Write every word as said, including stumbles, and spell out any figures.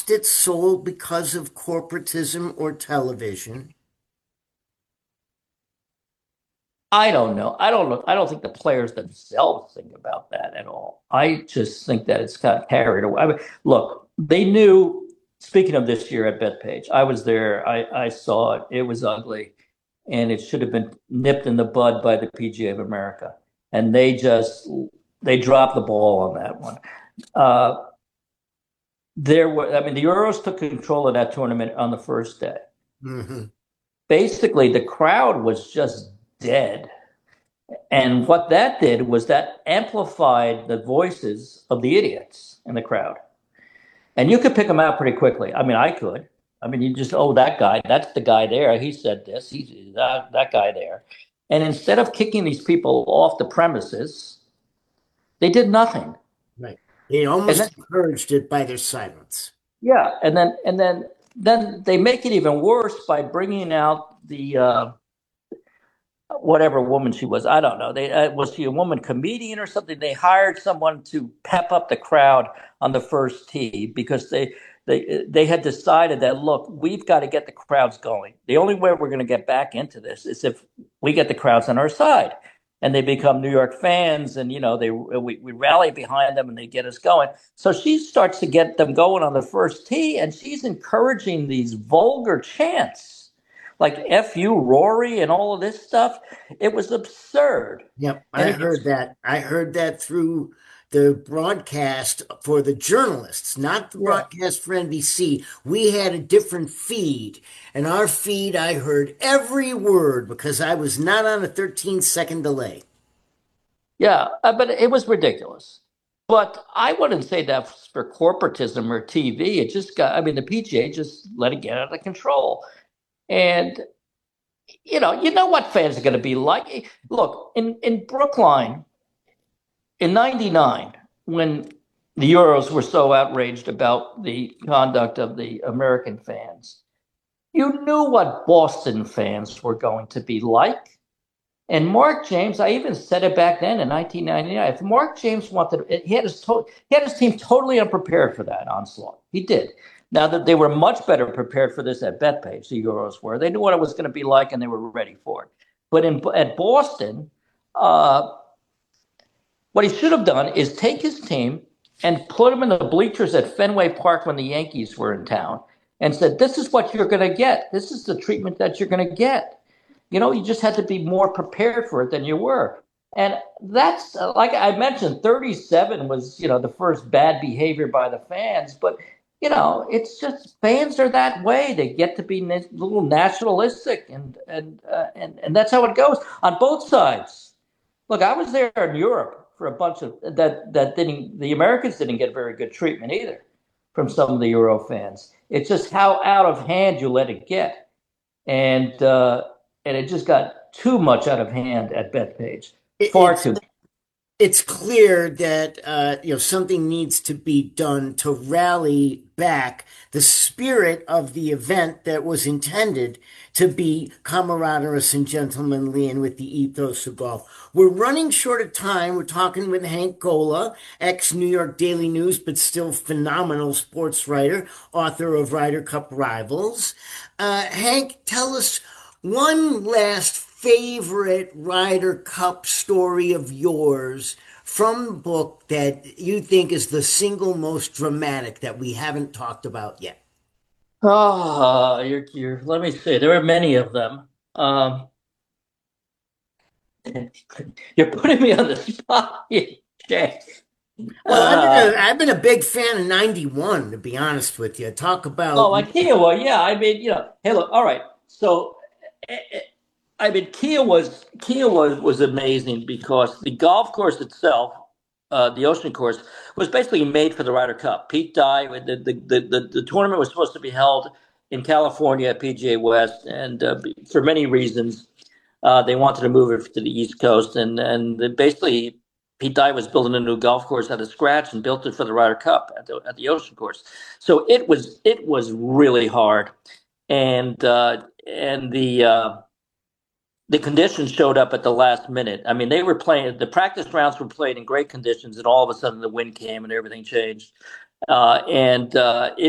its soul because of corporatism or television? I don't know. I don't know. I don't think the players themselves think about that at all. I just think that it's got carried away. I mean, look, they knew. Speaking of this year at Bethpage, I was there. I, I saw it. It was ugly, and it should have been nipped in the bud by the P G A of America. And they just they dropped the ball on that one. Uh, there were. I mean, the Euros took control of that tournament on the first day. Hmm. Basically, the crowd was just dead. And what that did was that amplified the voices of the idiots in the crowd. And you could pick them out pretty quickly. I mean, I could. I mean, you just, oh, that guy, that's the guy there. He said this, he's that, that guy there. And instead of kicking these people off the premises, they did nothing. Right. They And then, almost encouraged it by their silence. yeah, and then, and then, then they make it even worse by bringing out the, uh, whatever woman she was. I don't know. They uh, was she a woman comedian or something? They hired someone to pep up the crowd on the first tee because they they they had decided that look, we've got to get the crowds going. The only way we're going to get back into this is if we get the crowds on our side. And they become New York fans, and you know they we, we rally behind them, and they get us going. So she starts to get them going on the first tee, and she's encouraging these vulgar chants like F you, Rory, and all of this stuff. It was absurd. Yep, And I it gets, heard that. I heard that through the broadcast for the journalists, not the yeah. broadcast for N B C. We had a different feed, and our feed, I heard every word because I was not on a thirteen second delay. Yeah, uh, but it was ridiculous. But I wouldn't say that's for corporatism or T V. It just got, I mean, the P G A just let it get out of control. And, you know, you know what fans are going to be like. Look, in, in Brookline in ninety-nine, when the Euros were so outraged about the conduct of the American fans, you knew what Boston fans were going to be like. And Mark James, I even said it back then in nineteen ninety-nine. If Mark James wanted, he had his to, he had his team totally unprepared for that onslaught. He did. Now that they were much better prepared for this at Bethpage, the Euros were. They knew what it was going to be like, and they were ready for it. But in at Boston, uh, what he should have done is take his team and put them in the bleachers at Fenway Park when the Yankees were in town, and said, "This is what you're going to get. This is the treatment that you're going to get." You know, you just had to be more prepared for it than you were. And that's uh, like I mentioned, thirty-seven was, you know, the first bad behavior by the fans. But, you know, it's just fans are that way. They get to be a little nationalistic, and and uh, and and that's how it goes on both sides. Look, I was there in Europe for a bunch of that that didn't the Americans didn't get very good treatment either from some of the Euro fans. It's just how out of hand you let it get, and uh, and it just got too much out of hand at Bethpage, It, far it's too. it's clear that uh, you know something needs to be done to rally back the spirit of the event that was intended to be camaraderie and gentlemanly and with the ethos of golf. We're running short of time. We're talking with Hank Gola, ex-New York Daily News, but still phenomenal sports writer, author of Ryder Cup Rivals. Uh, Hank, tell us one last favorite Ryder Cup story of yours from the book that you think is the single most dramatic that we haven't talked about yet. Ah, you're, you're, let me see. There are many of them. Um, you're putting me on the spot. Jay. Well, I've been Uh, a, I've been a big fan of ninety-one, to be honest with you. Talk about oh, like Kiowa, yeah. I mean, you know, hey, look, all right. So, eh, eh, I mean, Kia was Kia was was amazing because the golf course itself, uh, the Ocean Course, was basically made for the Ryder Cup. Pete Dye, the the, the the the tournament was supposed to be held in California at P G A West, and uh, for many reasons, uh, they wanted to move it to the East Coast, and and basically. Pete Dye was building a new golf course out of scratch and built it for the Ryder Cup at the at the Ocean Course. So it was it was really hard, and uh, and the uh, the conditions showed up at the last minute. I mean, they were playing, the practice rounds were played in great conditions, and all of a sudden the wind came and everything changed. Uh, and uh, it